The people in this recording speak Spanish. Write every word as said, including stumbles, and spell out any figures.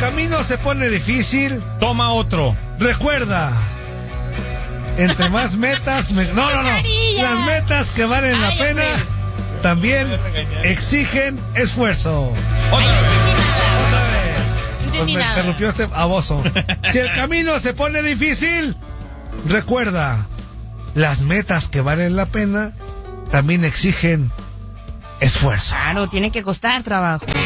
camino se pone difícil, toma otro. Recuerda, entre más metas... Me... No, no, no. Las metas que valen la pena también exigen esfuerzo. Otra vez. Otra vez. Pues me nada. interrumpió este baboso. Si el camino se pone difícil, recuerda, las metas que valen la pena también exigen esfuerzo. Claro, tiene que costar trabajo.